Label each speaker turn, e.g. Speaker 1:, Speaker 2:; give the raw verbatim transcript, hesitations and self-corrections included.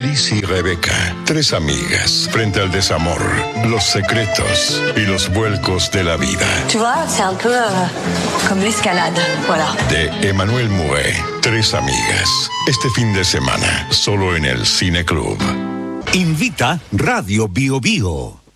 Speaker 1: Alice y Rebeca, tres amigas, frente al desamor, los secretos y los vuelcos de la vida.
Speaker 2: Tu vois, c'est un peu euh, comme l'escalade, voilà.
Speaker 1: De Emmanuel Mouret, Tres amigas. Este fin de semana, solo en el Cine Club.
Speaker 3: Invita Radio Bio Bio.